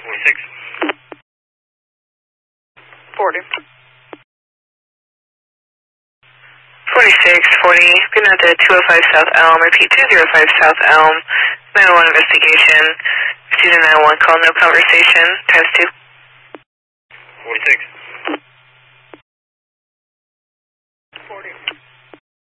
46. 40. 4640, good night to 205 South Elm, repeat 205 South Elm, 901 investigation, student 901 call, no conversation, times 2. 46.